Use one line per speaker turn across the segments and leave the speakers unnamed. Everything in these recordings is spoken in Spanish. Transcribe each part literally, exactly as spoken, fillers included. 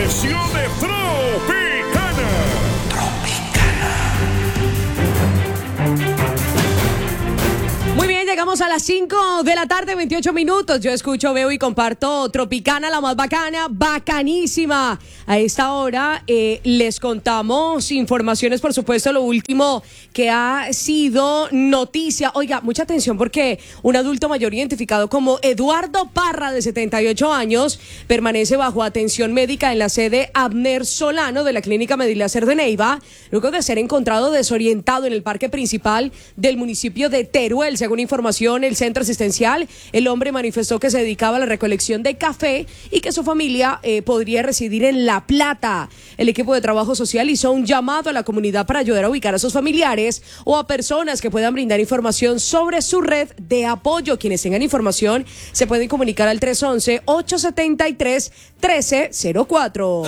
atardeció de Tropicana.
Muy bien, llegamos a las cinco de la tarde, veintiocho minutos. Yo escucho, veo y comparto Tropicana, la más bacana, bacanísima. A esta hora eh, les contamos informaciones, por supuesto, lo último que ha sido noticia. Oiga, mucha atención porque un adulto mayor identificado como Eduardo Parra, de setenta y ocho años, permanece bajo atención médica en la sede Abner Solano de la Clínica Mediláser de Neiva, luego de ser encontrado desorientado en el parque principal del municipio de Teruel. Según información, el centro asistencial, el hombre manifestó que se dedicaba a la recolección de café y que su familia eh, podría residir en La Plata. El equipo de trabajo social hizo un llamado a la comunidad para ayudar a ubicar a sus familiares o a personas que puedan brindar información sobre su red de apoyo. Quienes tengan información se pueden comunicar al tres once, ocho setenta y tres, trece cero cuatro.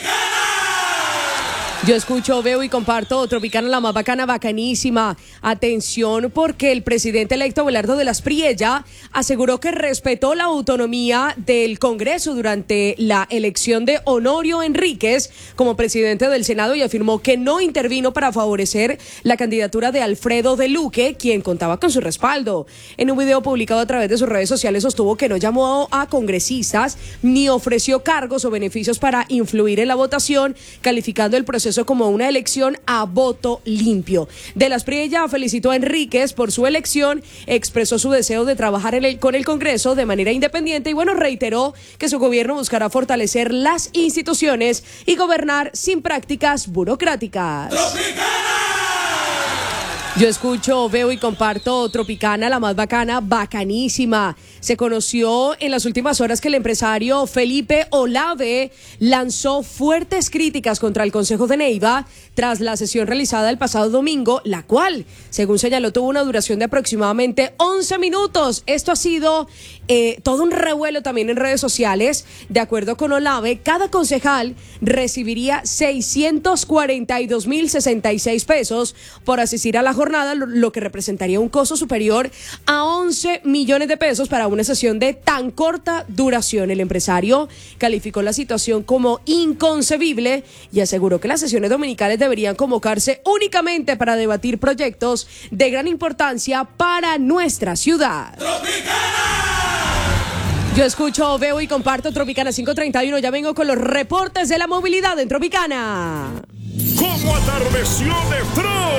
Yo escucho, veo y comparto Tropicana, la más bacana, bacanísima. Atención, porque el presidente electo Abelardo de las Priella aseguró que respetó la autonomía del Congreso durante la elección de Honorio Enríquez como presidente del Senado y afirmó que no intervino para favorecer la candidatura de Alfredo de Luque, quien contaba con su respaldo. En un video publicado a través de sus redes sociales sostuvo que no llamó a congresistas ni ofreció cargos o beneficios para influir en la votación, calificando el proceso como una elección a voto limpio. De las Priella felicitó a Enríquez por su elección, expresó su deseo de trabajar en el, con el Congreso de manera independiente y bueno, reiteró que su gobierno buscará fortalecer las instituciones y gobernar sin prácticas burocráticas. ¡Tropicana! Yo escucho, veo y comparto Tropicana, la más bacana, bacanísima. Se conoció en las últimas horas que el empresario Felipe Olave lanzó fuertes críticas contra el Consejo de Neiva tras la sesión realizada el pasado domingo, la cual, según señaló, tuvo una duración de aproximadamente once minutos. Esto ha sido eh, todo un revuelo también en redes sociales. De acuerdo con Olave, cada concejal recibiría seiscientos cuarenta y dos mil sesenta y seis pesos por asistir a la jornada, lo que representaría un costo superior a once millones de pesos para una sesión de tan corta duración. El empresario calificó la situación como inconcebible y aseguró que las sesiones dominicales deberían convocarse únicamente para debatir proyectos de gran importancia para nuestra ciudad. Yo escucho, veo y comparto Tropicana cinco treinta y uno. Ya vengo con los reportes de la movilidad en Tropicana.
¿Cómo atardeció de Tro?